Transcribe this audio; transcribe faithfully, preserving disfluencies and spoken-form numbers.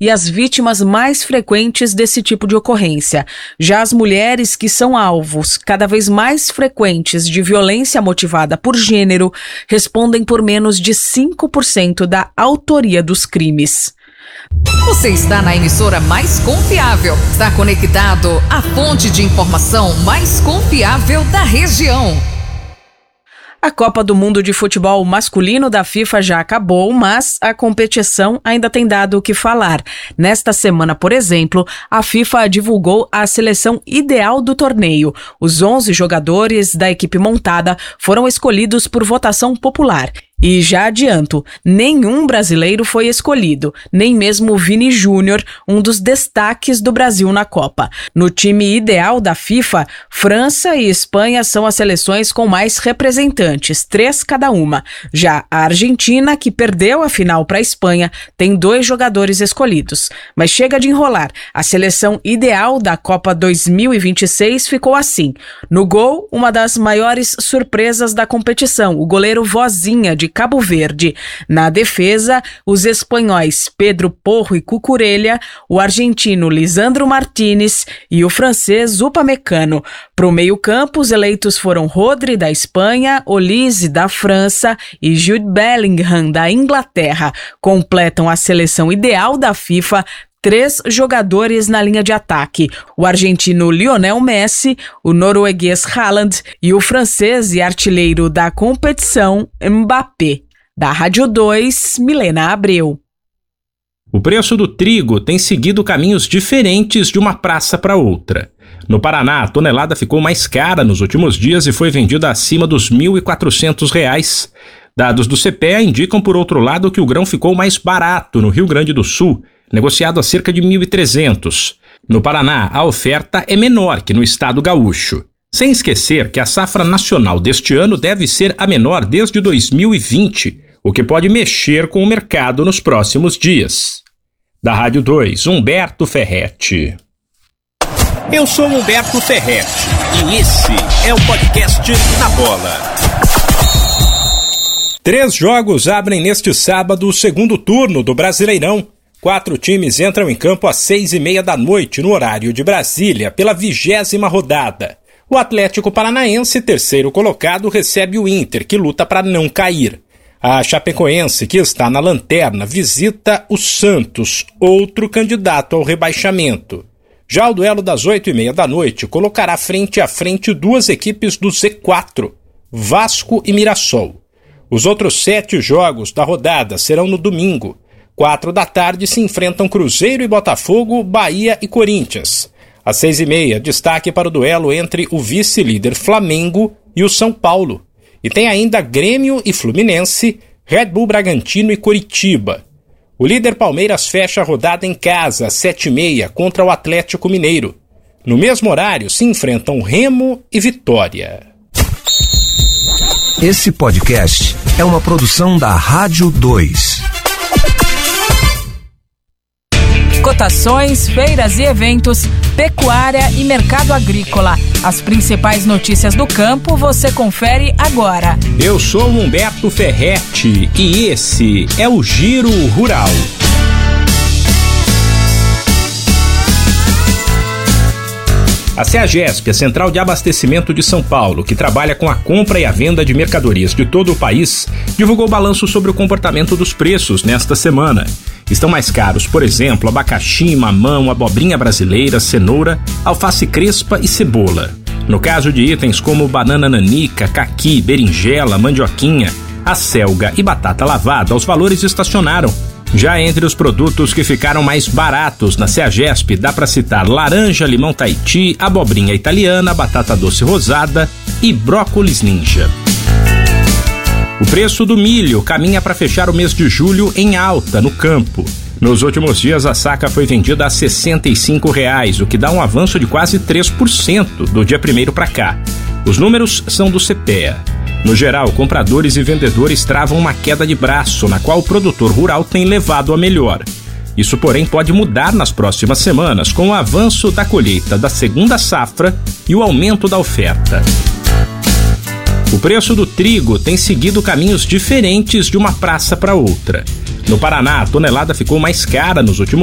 e as vítimas mais frequentes desse tipo de ocorrência. Já as mulheres, que são alvos cada vez mais frequentes de violência motivada por gênero, respondem por menos de cinco por cento da autoria dos crimes. Você está na emissora mais confiável. Está conectado à fonte de informação mais confiável da região. A Copa do Mundo de Futebol Masculino da FIFA já acabou, mas a competição ainda tem dado o que falar. Nesta semana, por exemplo, a FIFA divulgou a seleção ideal do torneio. Os onze jogadores da equipe montada foram escolhidos por votação popular. E já adianto, nenhum brasileiro foi escolhido, nem mesmo o Vini Júnior, um dos destaques do Brasil na Copa. No time ideal da FIFA, França e Espanha são as seleções com mais representantes, três cada uma. Já a Argentina, que perdeu a final para a Espanha, tem dois jogadores escolhidos. Mas chega de enrolar, a seleção ideal da Copa dois mil e vinte e seis ficou assim. No gol, uma das maiores surpresas da competição, o goleiro Vozinha, de Cabo Verde. Na defesa, os espanhóis Pedro Porro e Cucurella, o argentino Lisandro Martínez e o francês Upamecano. Para o meio-campo, os eleitos foram Rodri, da Espanha, Olise, da França e Jude Bellingham, da Inglaterra. Completam a seleção ideal da FIFA três jogadores na linha de ataque: o argentino Lionel Messi, o norueguês Haaland e o francês e artilheiro da competição Mbappé. Da Rádio dois, Milena Abreu. O preço do trigo tem seguido caminhos diferentes de uma praça para outra. No Paraná, a tonelada ficou mais cara nos últimos dias e foi vendida acima dos mil e quatrocentos reais. Dados do C P E A indicam, por outro lado, que o grão ficou mais barato no Rio Grande do Sul, negociado a cerca de mil e trezentos. No Paraná, a oferta é menor que no estado gaúcho. Sem esquecer que a safra nacional deste ano deve ser a menor desde dois mil e vinte, o que pode mexer com o mercado nos próximos dias. Da Rádio dois, Humberto Ferretti. Eu sou Humberto Ferretti e esse é o podcast Na Bola. Três jogos abrem neste sábado o segundo turno do Brasileirão. Quatro times entram em campo às seis e meia da noite, no horário de Brasília, pela vigésima rodada. O Atlético Paranaense, terceiro colocado, recebe o Inter, que luta para não cair. A Chapecoense, que está na lanterna, visita o Santos, outro candidato ao rebaixamento. Já o duelo das oito e meia da noite colocará frente a frente duas equipes do Z quatro, Vasco e Mirassol. Os outros sete jogos da rodada serão no domingo. Quatro da tarde se enfrentam Cruzeiro e Botafogo, Bahia e Corinthians. Às seis e meia, destaque para o duelo entre o vice-líder Flamengo e o São Paulo. E tem ainda Grêmio e Fluminense, Red Bull Bragantino e Coritiba. O líder Palmeiras fecha a rodada em casa, às sete e meia, contra o Atlético Mineiro. No mesmo horário, se enfrentam Remo e Vitória. Esse podcast é uma produção da Rádio dois. Cotações, feiras e eventos, pecuária e mercado agrícola. As principais notícias do campo você confere agora. Eu sou Humberto Ferretti e esse é o Giro Rural. A CEAGESP, a Central de Abastecimento de São Paulo, que trabalha com a compra e a venda de mercadorias de todo o país, divulgou balanço sobre o comportamento dos preços nesta semana. Estão mais caros, por exemplo, abacaxi, mamão, abobrinha brasileira, cenoura, alface crespa e cebola. No caso de itens como banana nanica, caqui, berinjela, mandioquinha, acelga e batata lavada, os valores estacionaram. Já entre os produtos que ficaram mais baratos na CEAGESP, dá para citar laranja, limão Tahiti, abobrinha italiana, batata doce rosada e brócolis ninja. O preço do milho caminha para fechar o mês de julho em alta no campo. Nos últimos dias, a saca foi vendida a sessenta e cinco reais, o que dá um avanço de quase três por cento do dia primeiro para cá. Os números são do C P E A. No geral, compradores e vendedores travam uma queda de braço, na qual o produtor rural tem levado a melhor. Isso, porém, pode mudar nas próximas semanas, com o avanço da colheita da segunda safra e o aumento da oferta. O preço do trigo tem seguido caminhos diferentes de uma praça para outra. No Paraná, a tonelada ficou mais cara nos últimos